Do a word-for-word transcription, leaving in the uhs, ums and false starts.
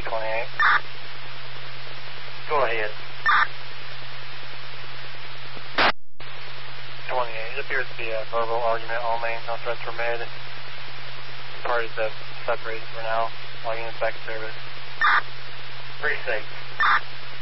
twenty-eight. Go ahead. twenty-eight. It appears to be a verbal argument only. No threats were made. The parties have separated for now. All units back in service. Precinct.